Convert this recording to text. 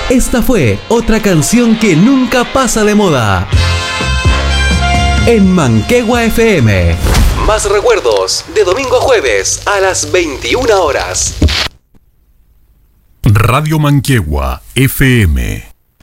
Esta fue otra canción que nunca pasa de moda. En Manquehue FM. Más recuerdos de domingo a jueves a las 21 horas. Radio Manquehue FM.